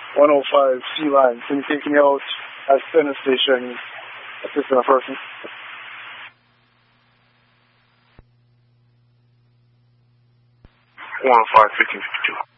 105 C line. Can you take me out at center station, assistant person? 105 1552.